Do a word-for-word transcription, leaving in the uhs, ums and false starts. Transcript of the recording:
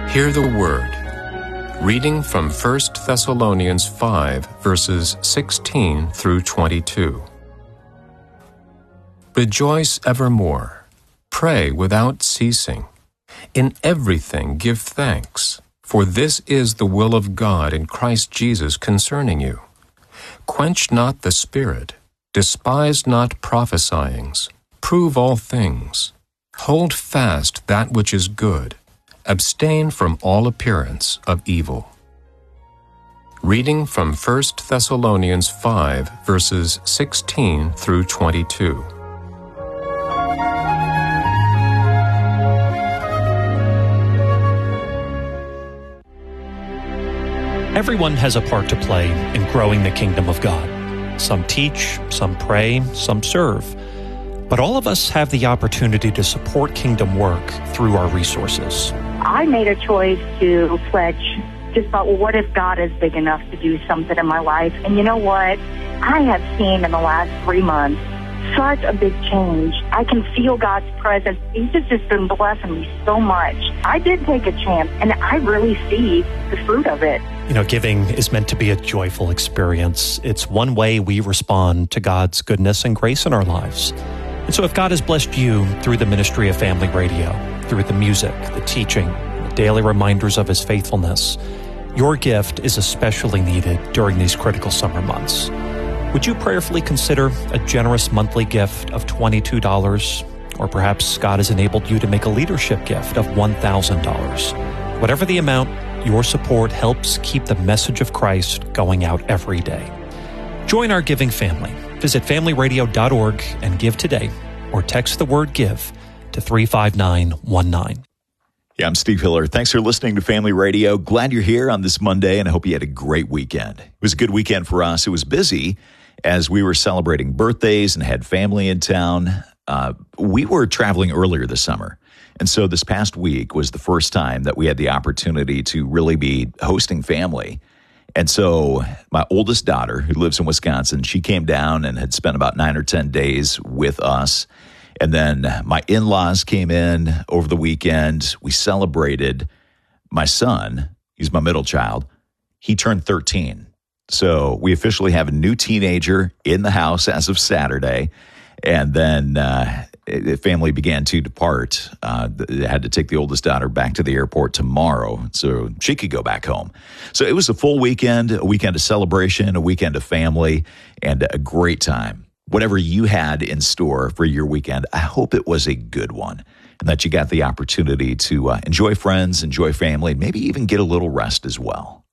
Hear the Word. Reading from First Thessalonians five, verses sixteen through twenty-two. Rejoice evermore. Pray without ceasing. In everything give thanks, for this is the will of God in Christ Jesus concerning you. Quench not the Spirit. Despise not prophesyings. Prove all things. Hold fast that which is good. Abstain from all appearance of evil. Reading from First Thessalonians five, verses sixteen through twenty-two. Everyone has a part to play in growing the kingdom of God. Some teach, some pray, some serve. But all of us have the opportunity to support kingdom work through our resources. I made a choice to pledge. Just thought, well, what if God is big enough to do something in my life? And you know what? I have seen in the last three months such a big change. I can feel God's presence. He's just, just been blessing me so much. I did take a chance, and I really see the fruit of it. You know, giving is meant to be a joyful experience. It's one way we respond to God's goodness and grace in our lives. And so if God has blessed you through the ministry of Family Radio, through the music, the teaching, the daily reminders of His faithfulness, your gift is especially needed during these critical summer months. Would you prayerfully consider a generous monthly gift of twenty-two dollars? Or perhaps God has enabled you to make a leadership gift of one thousand dollars. Whatever the amount, your support helps keep the message of Christ going out every day. Join our giving family. Visit family radio dot org and give today, or text the word GIVE to three five nine one nine. Yeah, I'm Steve Hiller. Thanks for listening to Family Radio. Glad you're here on this Monday, and I hope you had a great weekend. It was a good weekend for us. It was busy as we were celebrating birthdays and had family in town. Uh, we were traveling earlier this summer, and so this past week was the first time that we had the opportunity to really be hosting family. And so my oldest daughter, who lives in Wisconsin, she came down and had spent about nine or ten days with us. And then my in-laws came in over the weekend. We celebrated my son. He's my middle child. He turned thirteen. So we officially have a new teenager in the house as of Saturday. And then uh, the family began to depart. Uh, they had to take the oldest daughter back to the airport tomorrow so she could go back home. So it was a full weekend, a weekend of celebration, a weekend of family, and a great time. Whatever you had in store for your weekend, I hope it was a good one and that you got the opportunity to uh, enjoy friends, enjoy family, and maybe even get a little rest as well.